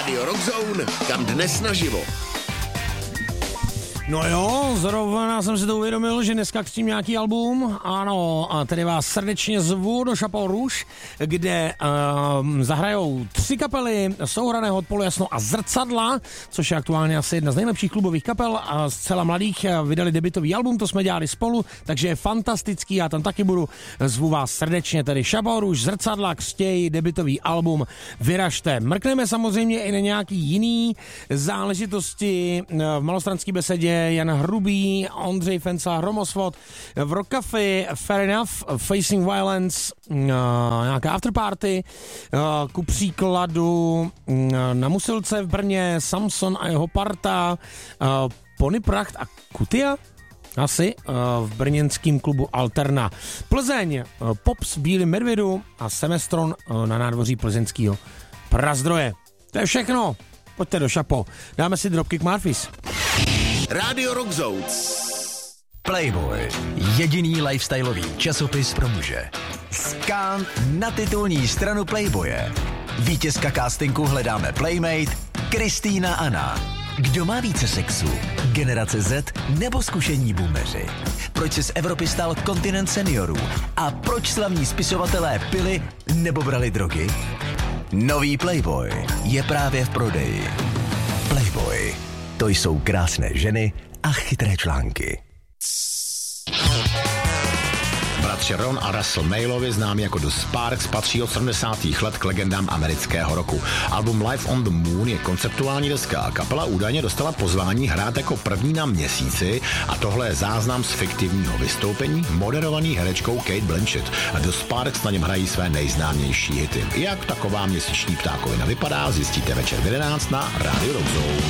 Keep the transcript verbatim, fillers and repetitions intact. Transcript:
Rádio Rockzone, kam dnes naživo. No jo, zrovna jsem si to uvědomil, že dneska křtím nějaký album. Ano, a tedy vás srdečně zvu do Chapeau Rouge, kde uh, zahrajou tři kapely souhraného od Polu Jasno a Zrcadla, což je aktuálně asi jedna z nejlepších klubových kapel a zcela mladých. Vydali debutový album, to jsme dělali spolu, takže je fantastický, já tam taky budu. Zvu vás srdečně, tedy Chapeau Rouge, Zrcadla, křtějí debutový album, vyražte. Mrkneme samozřejmě i na nějaký jiný záležitosti v Malostranské besedě. Jan Hrubý, Ondřej Fencel, Romosvod, v Rock Café, Fair Enough, Facing Violence, uh, nějaká afterparty, uh, ku příkladu uh, na Musilce v Brně, Samson a jeho parta, uh, Ponypracht a Kutia, asi uh, v brněnském klubu Alterna. Plzeň, uh, Pops, Bílý medvědu a Semestron uh, na nádvoří plzeňského Prazdroje. To je všechno. Pojďte do Chapeau. Dáme si Dropkick Murphys. Rádio Rockzone. Playboy. Jediný lifestyleový časopis pro muže. Skán na titulní stranu Playboye. Vítězka castingu Hledáme Playmate Kristýna Anna. Kdo má více sexu? Generace Z nebo zkušení boomeři? Proč se z Evropy stal kontinent seniorů? A proč slavní spisovatelé pili nebo brali drogy? Nový Playboy je právě v prodeji. Playboy. To jsou krásné ženy a chytré články. Bratři Ron a Russell Mailovi, známí jako The Sparks, patří od sedmdesátých let k legendám amerického rocku. Album Live on the Moon je konceptuální deska a kapela údajně dostala pozvání hrát jako první na Měsíci a tohle je záznam z fiktivního vystoupení moderovaný herečkou Kate Blanchett. A The Sparks na něm hrají své nejznámější hity. Jak taková měsíční ptákovina vypadá, zjistíte večer v jedenáct na Rádiu Rockzone.